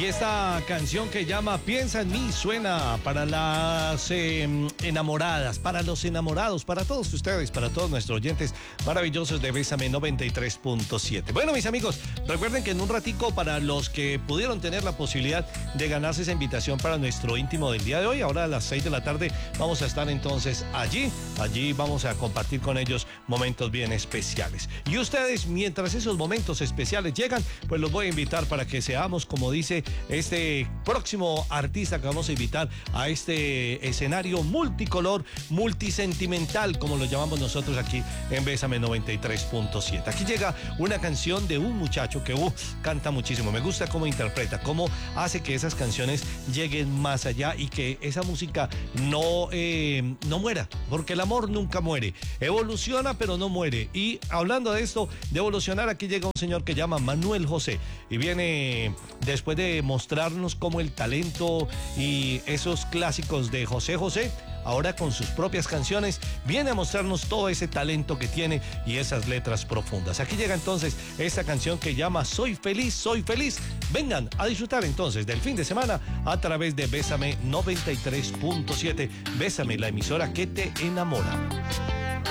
Y esta canción que llama Piensa en mí suena para las enamoradas, para los enamorados, para todos ustedes, para todos nuestros oyentes maravillosos de Bésame 93.7. Bueno, mis amigos, recuerden que en un ratico, para los que pudieron tener la posibilidad de ganarse esa invitación para nuestro íntimo del día de hoy, ahora a las 6 de la tarde vamos a estar entonces allí vamos a compartir con ellos momentos bien especiales. Y ustedes, mientras esos momentos especiales llegan, pues los voy a invitar para que seamos, como dice este próximo artista que vamos a invitar a este escenario multicolor, multisentimental, como lo llamamos nosotros aquí en Bésame 93.7. Aquí llega una canción de un muchacho que canta muchísimo. Me gusta cómo interpreta, cómo hace que esas canciones lleguen más allá y que esa música no muera, porque el amor nunca muere. Evoluciona, pero no muere. Y hablando de esto, de evolucionar, aquí llega un señor que llama Manuel José y viene después de mostrarnos cómo el talento y esos clásicos de José José, ahora con sus propias canciones, viene a mostrarnos todo ese talento que tiene y esas letras profundas. Aquí llega entonces esta canción que llama Soy feliz, soy feliz. Vengan a disfrutar entonces del fin de semana a través de Bésame 93.7. Bésame, la emisora que te enamora.